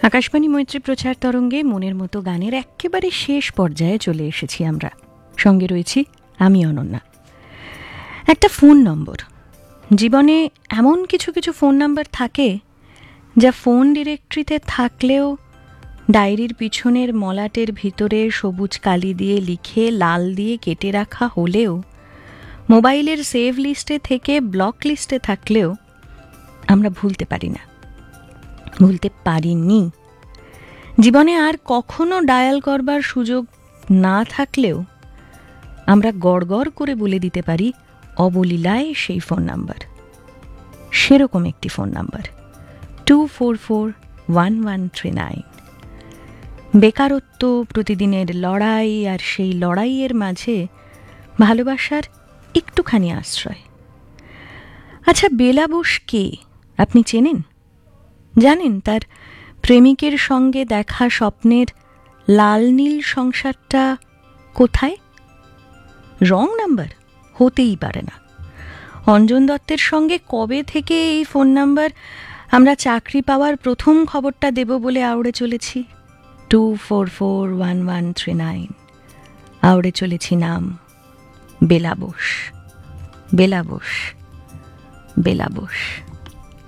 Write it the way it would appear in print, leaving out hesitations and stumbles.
আকাশবাণী মৈত্রী প্রচার তরঙ্গে মনের মতো গানের একেবারে শেষ পর্যায়ে চলে এসেছি আমরা। সঙ্গে রয়েছি আমি অনন্যা। একটা ফোন নম্বর, জীবনে এমন কিছু কিছু ফোন নাম্বার থাকে যা ফোন ডিরেক্টরিতে থাকলেও ডায়েরির পিছনের মলাটের ভিতরে সবুজ কালি দিয়ে লিখে লাল দিয়ে কেটে রাখা হলেও মোবাইলের সেভ লিস্টে থেকে ব্লক লিস্টে থাকলেও আমরা ভুলতে পারি না, ভুলতে পারিনি। জীবনে আর কখনো ডায়াল করবার সুযোগ না থাকলেও আমরা গড়গড় করে বলে দিতে পারি অবলীলায় সেই ফোন নাম্বার। সেরকম একটি ফোন নাম্বার 244139। বেকারত্ব, প্রতিদিনের লড়াই, আর সেই লড়াইয়ের মাঝে ভালোবাসার একটুখানি আশ্রয়। আচ্ছা, বেলা বোস কে আপনি চেনেন? জানেন তার প্রেমিকের সঙ্গে দেখা স্বপ্নের লাল নীল সংসারটা কোথায়? রং নাম্বার হতেই পারে না। অঞ্জন দত্তের সঙ্গে কবে থেকে এই ফোন নাম্বার আমরা চাকরি পাওয়ার প্রথম খবরটা দেব বলে আউড়ে চলেছি? 244139 আউড়ে চলেছি নাম বেলা বোস, বেলা বোস, বেলা বোস।